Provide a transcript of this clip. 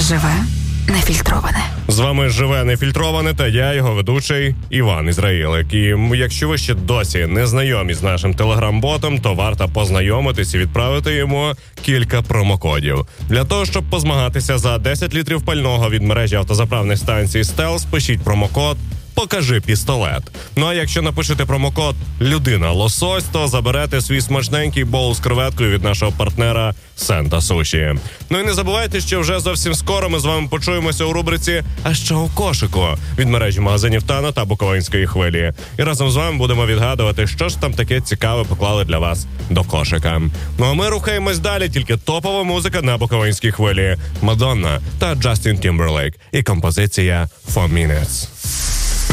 Живе нефільтроване. З вами «Живе нефільтроване» та я, його ведучий Іван Ізраїлик. І якщо ви ще досі не знайомі з нашим телеграм-ботом, то варто познайомитись і відправити йому кілька промокодів. Для того, щоб позмагатися за 10 літрів пального від мережі автозаправних станцій «Стелс», пишіть промокод «Покажи пістолет». Ну а якщо напишете промокод «Людина-лосось», то заберете свій смачненький боул з креветкою від нашого партнера Сента Суші. Ну і не забувайте, що вже зовсім скоро ми з вами почуємося у рубриці «А що у кошику?» від мережі магазинів Тана та Буковинської хвилі. І разом з вами будемо відгадувати, що ж там таке цікаве поклали для вас до кошика. Ну а ми рухаємось далі, тільки топова музика на Буковинській хвилі. Мадонна та Джастін Тімберлейк і композиція «4 Minutes».